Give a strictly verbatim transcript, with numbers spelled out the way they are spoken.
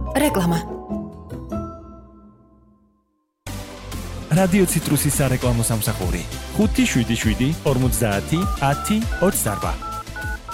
რეკლამა. რადიო ციტრუსის სარეკლამო სამსახური ხუთი შვიდი შვიდი ორმოცდაათი ათი ოცდაარბა.